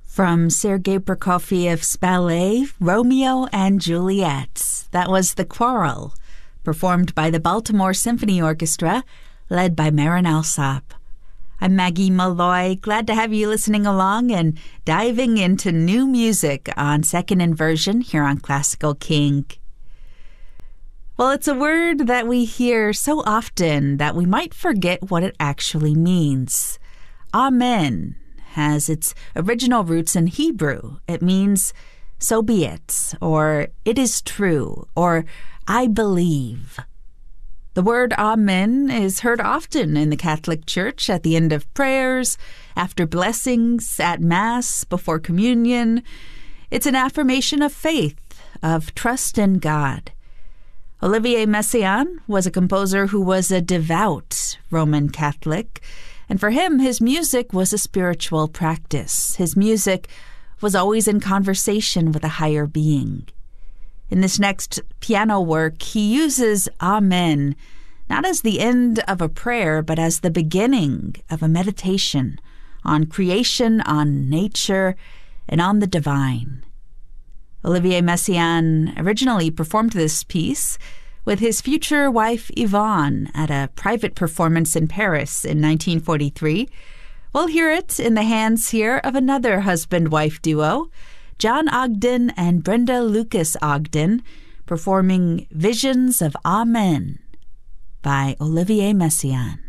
From Sergei Prokofiev's ballet, Romeo and Juliet. That was The Quarrel, performed by the Baltimore Symphony Orchestra, led by Marin Alsop. I'm Maggie Malloy, glad to have you listening along and diving into new music on Second Inversion here on Classical King. Well, it's a word that we hear so often that we might forget what it actually means. Amen has its original roots in Hebrew. It means, so be it, or it is true, or I believe. The word amen is heard often in the Catholic Church at the end of prayers, after blessings, at Mass, before communion. It's an affirmation of faith, of trust in God. Olivier Messiaen was a composer who was a devout Roman Catholic, and for him, his music was a spiritual practice. His music was always in conversation with a higher being. In this next piano work, he uses Amen not as the end of a prayer, but as the beginning of a meditation on creation, on nature, and on the divine. Olivier Messiaen originally performed this piece with his future wife Yvonne at a private performance in Paris in 1943. We'll hear it in the hands here of another husband-wife duo, John Ogden and Brenda Lucas Ogden, performing Visions of Amen by Olivier Messiaen.